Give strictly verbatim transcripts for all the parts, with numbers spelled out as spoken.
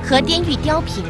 和滇玉貂瓶。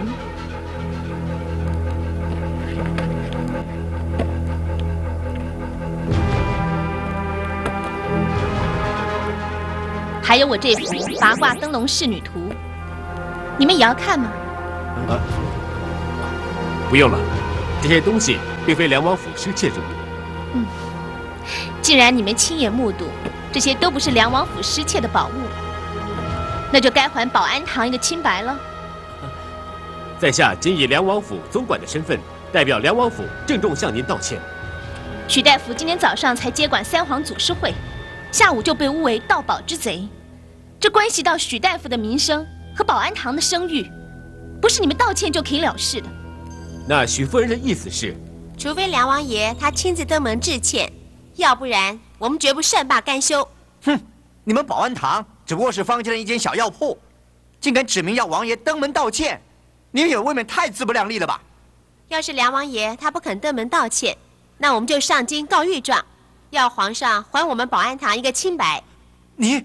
还有我这幅《八卦灯笼仕女图》，你们也要看吗？ 啊，不用了，这些东西并非梁王府失窃之物。 嗯，既然你们亲眼目睹，这些都不是梁王府失窃的宝物，那就该还保安堂一个清白了。 在下仅以梁王府总管的身份，代表梁王府郑重向您道歉。 许大夫今天早上才接管三皇祖师会，下午就被诬为盗宝之贼。这关系到许大夫的名声和保安堂的声誉，不是你们道歉就可以了事的。 那许夫人的意思是， 除非梁王爷他亲自登门致歉，要不然我们绝不善罢甘休。 哼，你们保安堂只不过是坊间的一间小药铺，竟敢指明要王爷登门道歉，你们也未免太自不量力了吧？ 要是梁王爷他不肯登门道歉，那我们就上京告御状，要皇上还我们保安堂一个清白。 你。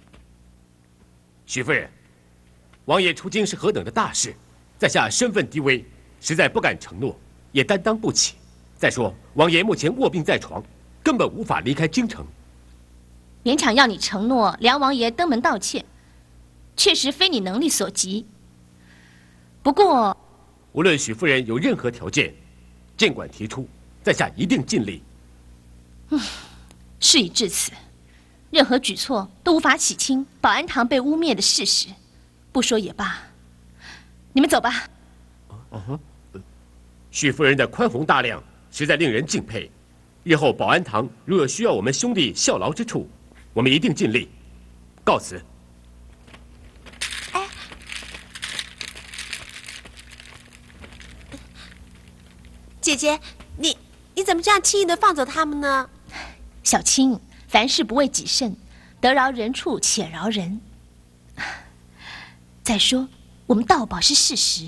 许夫人，王爷出京是何等的大事，在下身份低微，实在不敢承诺，也担当不起。再说，王爷目前卧病在床，根本无法离开京城。 勉强要你承诺梁王爷登门道歉，确实非你能力所及。不过， 无论许夫人有任何条件，尽管提出，在下一定尽力。 嗯，事已至此。任何举措都无法洗清保安堂被污蔑的事实，不说也罢。你们走吧。 啊，许夫人的宽宏大量实在令人敬佩。日后保安堂如有需要我们兄弟效劳之处，我们一定尽力。告辞。 哎，姐姐，你你怎么这样轻易的放走他们呢？ 小青。凡事不为己甚，得饶人处且饶人。再说，我们盗宝是事实。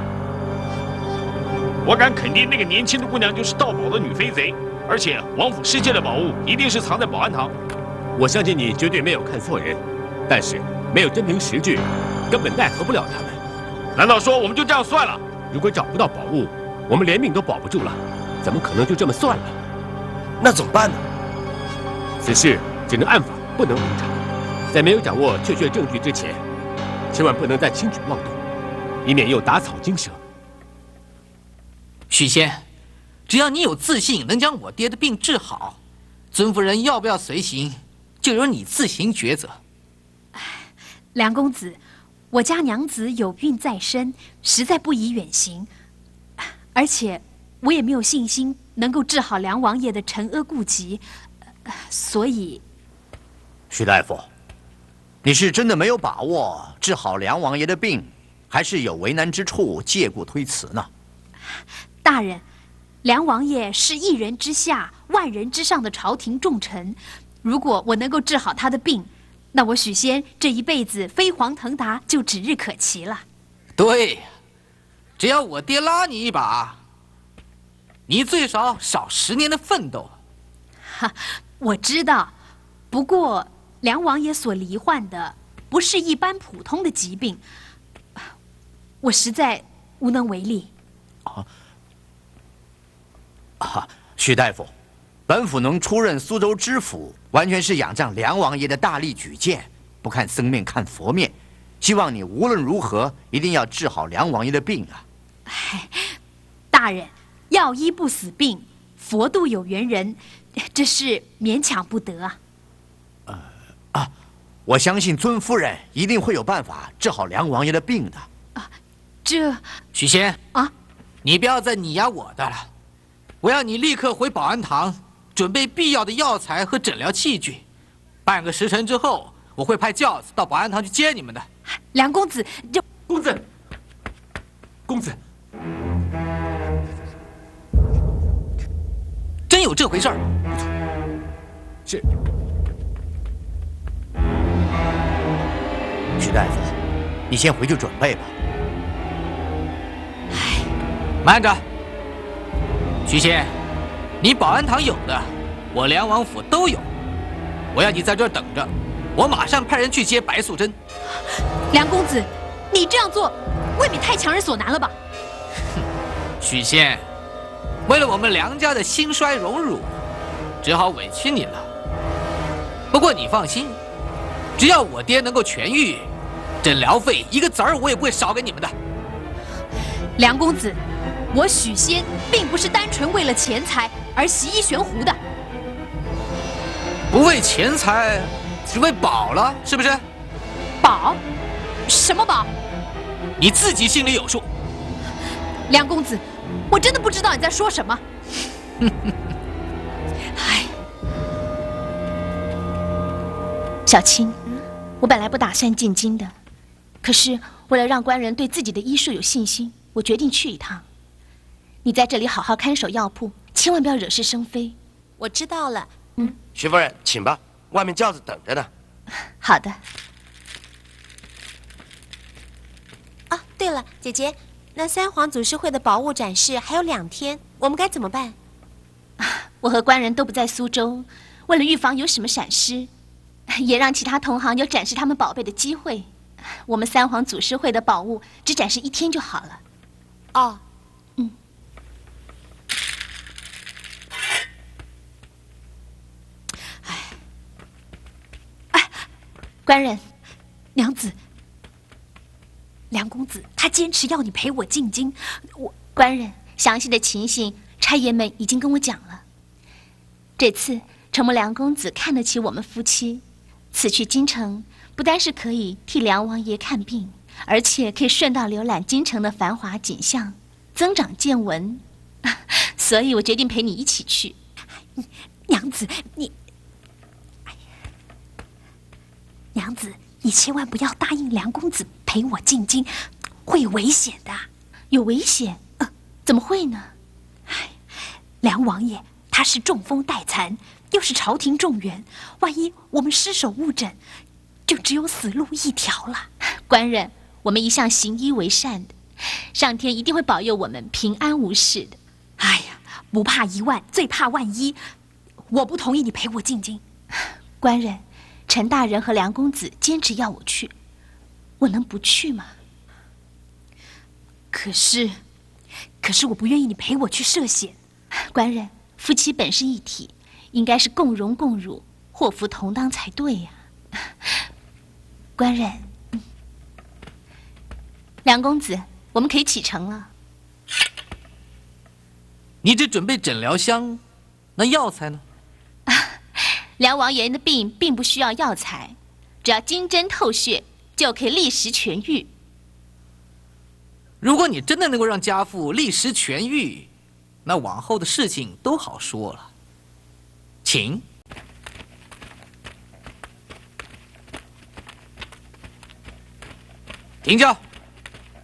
我敢肯定，那个年轻的姑娘就是盗宝的女飞贼，而且王府失窃的宝物一定是藏在保安堂。 我相信你绝对没有看错人，但是没有真凭实据，根本奈何不了他们。 难道说我们就这样算了？ 如果找不到宝物，我们连命都保不住了，怎么可能就这么算了？ 那怎么办呢？ 此事只能暗访，不能明察。在没有掌握确切证据之前，千万不能再轻举妄动，以免又打草惊蛇。 许仙，只要你有自信能将我爹的病治好，尊夫人要不要随行，就由你自行抉择。 梁公子，我家娘子有孕在身，实在不宜远行，而且我也没有信心能够治好梁王爷的沉疴痼疾。所以， 徐大夫，你是真的没有把握治好梁王爷的病，还是有为难之处借故推辞呢？ 大人，梁王爷是一人之下、万人之上的朝廷重臣，如果我能够治好他的病，那我许仙这一辈子飞黄腾达就指日可期了。 对，只要我爹拉你一把，你最少少十年的奋斗。 哈。我知道，不过梁王爷所罹患的不是一般普通的疾病，我实在无能为力。 啊啊，徐大夫，本府能出任苏州知府，完全是仰仗梁王爷的大力举荐，不看僧面看佛面。希望你无论如何一定要治好梁王爷的病啊！ 哎，大人，药医不死病，佛度有缘人。这是勉强不得啊！ 呃啊，我相信尊夫人一定会有办法治好梁王爷的病的。 啊，这许仙啊， 你不要再你呀我的了，我要你立刻回保安堂，准备必要的药材和诊疗器具。半个时辰之后，我会派轿子到保安堂去接你们的。 梁公子，这公子，公子。 真有这回事儿？ 不错，是。 徐大夫，你先回去准备吧。 唉，慢着，徐仙，你保安堂有的，我梁王府都有。我要你在这儿等着，我马上派人去接白素贞。 梁公子，你这样做未免太强人所难了吧？ 许仙，为了我们梁家的兴衰荣辱，只好委屈你了。不过你放心，只要我爹能够痊愈，诊疗费一个子儿我也不会少给你们的。 梁公子，我许仙并不是单纯为了钱财而习医悬壶的。 不为钱财，只为宝了，是不是？ 宝？什么宝？ 你自己心里有数。 梁公子，我真的不知道你在说什么。哎， 小青，我本来不打算进京的，可是为了让官人对自己的医术有信心，我决定去一趟。你在这里好好看守药铺，千万不要惹是生非。 我知道了。 嗯， 徐夫人，请吧，外面轿子等着呢。 好的。 啊，对了，姐姐，那三皇祖师会的宝物展示还有两天，我们该怎么办？ 我和官人都不在苏州，为了预防有什么闪失，也让其他同行有展示他们宝贝的机会。我们三皇祖师会的宝物只展示一天就好了。 哦， 嗯。哎，哎，官人， 娘子，梁公子他坚持要你陪我进京，我官人详细的情形，差爷们已经跟我讲了。这次承蒙梁公子看得起我们夫妻，此去京城不单是可以替梁王爷看病，而且可以顺道浏览京城的繁华景象，增长见闻。所以我决定陪你一起去。 娘子，你，娘子，你千万不要答应梁公子陪我进京，会有危险的。 有危险？呃，怎么会呢？ 哎，梁王爷他是中风待残，又是朝廷重员，万一我们失手误诊，就只有死路一条了。 官人，我们一向行医为善的，上天一定会保佑我们平安无事的。 哎呀，不怕一万，最怕万一。我不同意你陪我进京。 官人，陈大人和梁公子坚持要我去，我能不去吗？ 可是，可是我不愿意你陪我去涉险。 官人，夫妻本是一体，应该是共荣共辱，祸福同当才对呀。官人，嗯，梁公子，我们可以启程了。 你只准备诊疗箱，那药材呢？ 梁王爷的病并不需要药材，只要金针透穴就可以立时痊愈。 如果你真的能够让家父立时痊愈，那往后的事情都好说了。请。停轿。